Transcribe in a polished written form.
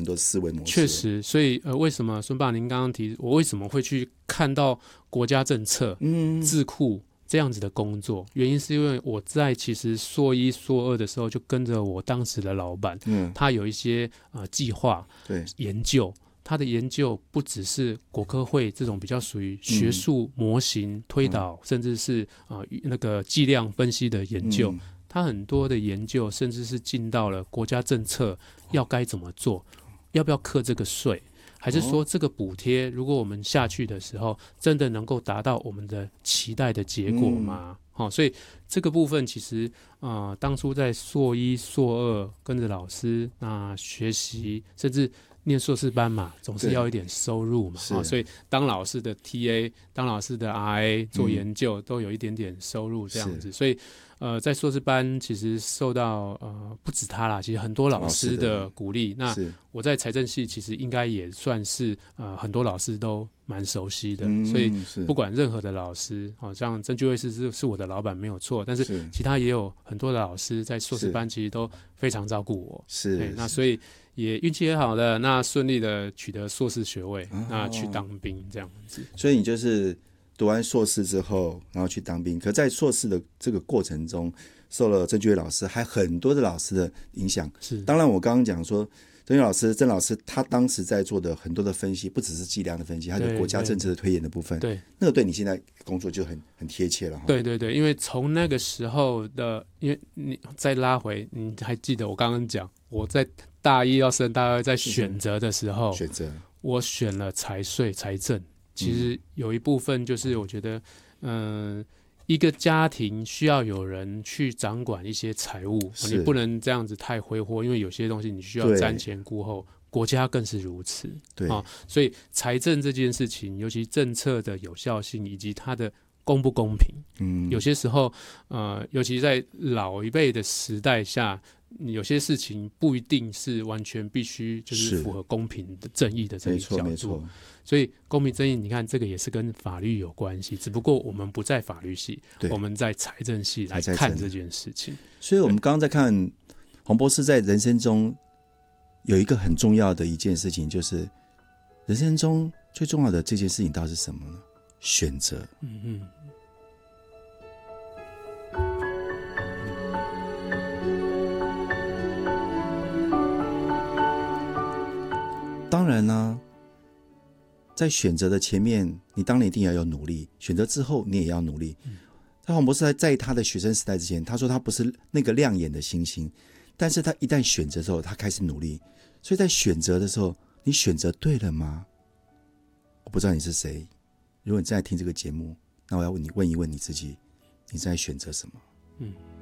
很多思维模式。 确实，所以为什么孙爸您刚刚提，我为什么会去看到国家政策、智库这样子的工作？原因是因为我在其实硕一、硕二的时候就跟着我当时的老板，他有一些计划、研究。他的研究不只是国科会这种比较属于学术模型推导，甚至是那个计量分析的研究。他很多的研究甚至是进到了国家政策要该怎么做，要不要课这个税，还是说这个补贴如果我们下去的时候真的能够达到我们的期待的结果吗？所以这个部分其实当初在硕一硕二跟着老师那学习，甚至念硕士班嘛，总是要一点收入嘛，所以当老师的 TA 当老师的 RA 做研究都有一点点收入这样子。所以在硕士班其实受到不止他啦，其实很多老师的鼓励。那我在财政系其实应该也算是很多老师都蛮熟悉的，所以不管任何的老师，像曾居卫是我的老板没有错，但是其他也有很多的老师在硕士班其实都非常照顾我。那所以也运气也好的，那顺利的取得硕士学位，那去当兵这样子。 所以你就是读完硕士之后，然后去当兵。可在硕士的这个过程中，受了曾居卫老师还很多的老师的影响。当然我刚刚讲说曾老师他当时在做的很多的分析，不只是计量的分析，还有国家政策的推演的部分。那个对你现在工作就很贴切了。 对，因为从那个时候的，因为你再拉回，你还记得我刚刚讲，我在大一要升大二在选择的时候，我选了财税、财政。其实有一部分就是我觉得，一个家庭需要有人去掌管一些财务，你不能这样子太挥霍，因为有些东西你需要瞻前顾后，国家更是如此。所以财政这件事情，尤其政策的有效性以及它的公不公平，有些时候尤其在老一辈的时代下，有些事情不一定是完全必须就是符合公平的正义的这一角度。没错，所以公平正义，你看这个也是跟法律有关系，只不过我们不在法律系，我们在财政系来看这件事情。 所以我们刚刚在看洪博士在人生中有一个很重要的一件事情，就是人生中最重要的这件事情到底是什么呢？选择。当然呢，在选择的前面，你当然一定要有努力；选择之后，你也要努力。在洪博士在他的学生时代之前，他说他不是那个亮眼的星星，但是他一旦选择之后，他开始努力。所以在选择的时候，你选择对了吗？我不知道你是谁，如果你正在听这个节目，那我要问一问你自己，你在选择什么？